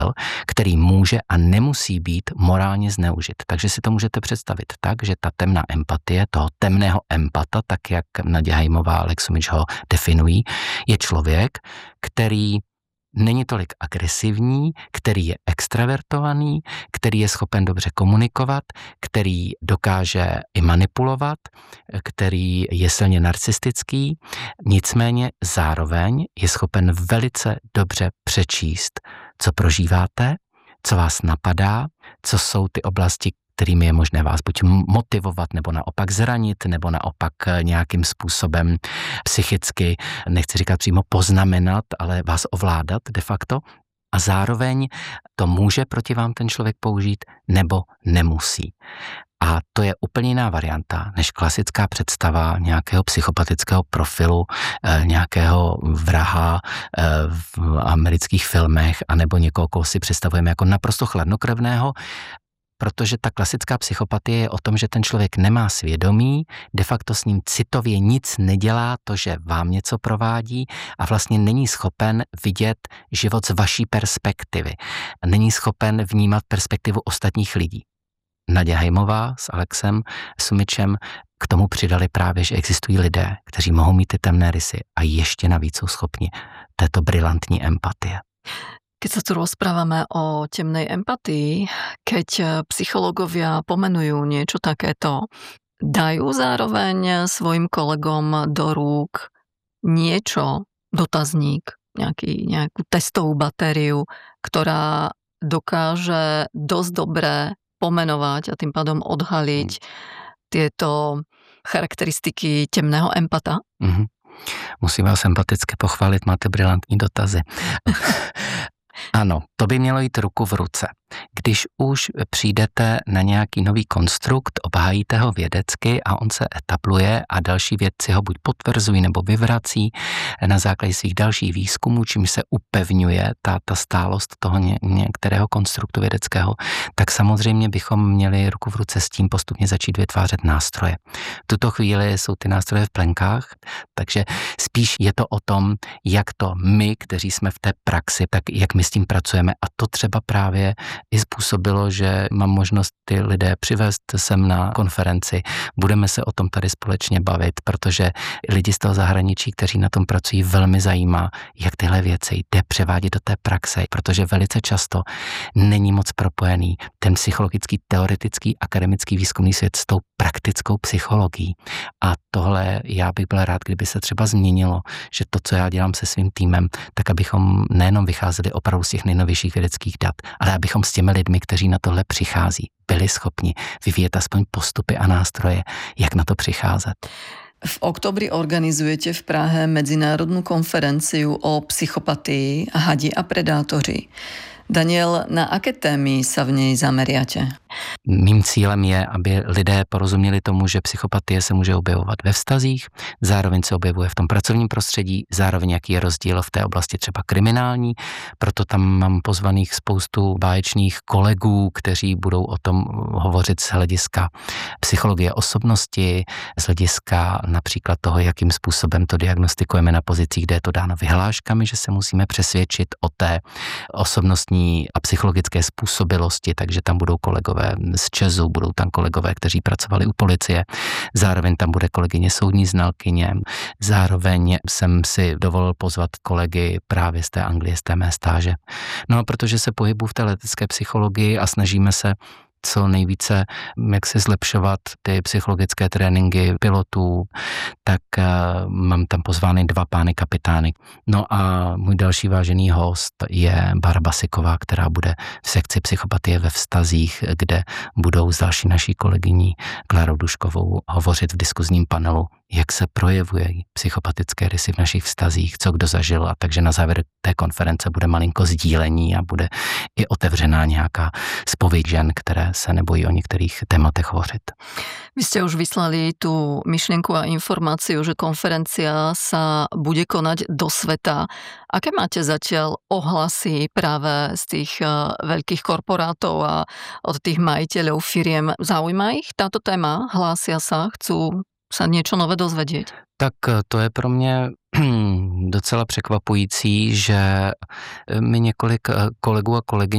který může a nemusí být morálně zneužit. Takže si to můžete představit tak, že ta temná empatie, toho temného empata, tak jak Naďa Hajmová a Alex Sumič ho definují, je člověk, který není tolik agresivní, který je extravertovaný, který je schopen dobře komunikovat, který dokáže i manipulovat, který je silně narcistický, nicméně zároveň je schopen velice dobře přečíst, co prožíváte, co vás napadá, co jsou ty oblasti, kterými je možné vás buď motivovat, nebo naopak zranit, nebo naopak nějakým způsobem psychicky, nechci říkat přímo poznamenat, ale vás ovládat de facto. A zároveň to může proti vám ten člověk použít, nebo nemusí. A to je úplně jiná varianta, než klasická představa nějakého psychopatického profilu, nějakého vraha v amerických filmech, anebo někoho, koho si představujeme jako naprosto chladnokrevného, protože ta klasická psychopatie je o tom, že ten člověk nemá svědomí, de facto s ním citově nic nedělá, to, že vám něco provádí a vlastně není schopen vidět život z vaší perspektivy. Není schopen vnímat perspektivu ostatních lidí. Naďa Hajmová s Alexem Sumičem k tomu přidali právě, že existují lidé, kteří mohou mít ty temné rysy a ještě navíc jsou schopni této brilantní empatie. Keď sa tu rozprávame o temnej empatii, keď psychológovia pomenujú niečo takéto, dajú zároveň svojim kolegom do rúk niečo, dotazník, nejakú testovú batériu, ktorá dokáže dosť dobre pomenovať a tým pádom odhaliť tieto charakteristiky temného empata? Musím vás empaticky pochválit, máte brilantní dotazy. Ano, to by mělo jít ruku v ruce. Když už přijdete na nějaký nový konstrukt, obhájíte ho vědecky a on se etabluje a další vědci ho buď potvrzují nebo vyvrací na základě svých dalších výzkumů, čímž se upevňuje ta stálost toho některého konstruktu vědeckého, tak samozřejmě bychom měli ruku v ruce s tím postupně začít vytvářet nástroje. V tuto chvíli jsou ty nástroje v plenkách, takže spíš je to o tom, jak to my, kteří jsme v té praxi, tak jak my s tím pracujeme a to třeba právě i způsobilo, že mám možnost ty lidé přivést sem na konferenci. Budeme se o tom tady společně bavit, protože lidi z toho zahraničí, kteří na tom pracují, velmi zajímá, jak tyhle věci jde převádět do té praxe, protože velice často není moc propojený ten psychologický, teoretický, akademický výzkumný svět s tou praktickou psychologií. A tohle já bych byl rád, kdyby se třeba změnilo, že to, co já dělám se svým týmem, tak abychom nejenom vycházeli opravdu z těch nejnovějších vědeckých dat, ale abychom s těmi lidmi, kteří na tohle přichází, byli schopni vyvíjet aspoň postupy a nástroje, jak na to přicházet. V oktobri organizujete v Prahe medzinárodnú konferenciu o psychopatii, hadi a predátori. Daniel, na aké témy sa v nej zameriate? Mým cílem je, aby lidé porozuměli tomu, že psychopatie se může objevovat ve vztazích, zároveň se objevuje v tom pracovním prostředí, zároveň jaký je rozdíl v té oblasti třeba kriminální, proto tam mám pozvaných spoustu báječných kolegů, kteří budou o tom hovořit z hlediska psychologie osobnosti, z hlediska například toho, jakým způsobem to diagnostikujeme na pozicích, kde je to dáno vyhláškami, že se musíme přesvědčit o té osobnostní a psychologické způsobilosti, takže tam budou kolegové z ČEZu, budou tam kolegové, kteří pracovali u policie, zároveň tam bude kolegyně soudní znalkyně, zároveň jsem si dovolil pozvat kolegy právě z té Anglie, z té mé stáže. No a protože se pohybuji v té letecké psychologii a snažíme se co nejvíce, jak se zlepšovat ty psychologické tréninky pilotů, tak mám tam pozvány 2 pány kapitány. No a můj další vážený host je Bára Basiková, která bude v sekci psychopatie ve vztazích, kde budou s další naší kolegyní Klárou Duškovou hovořit v diskuzním panelu, jak se projevují psychopatické rysy v našich vztazích, co kdo zažil, a takže na závěr té konference bude malinko sdílení a bude i otevřená nějaká zpověď žen, které se nebojí o některých tématech hovořit. Vy ste už vyslali tú myšlienku a informáciu, že konferencia sa bude konať do sveta. Aké máte zatiaľ ohlasy práve z tých veľkých korporátov a od tých majiteľov firiem? Zaujíma ich táto téma? Hlásia sa? Chcú sa niečo nové dozvedieť? Tak to je pro mě docela překvapující, že mi několik kolegů a kolegyň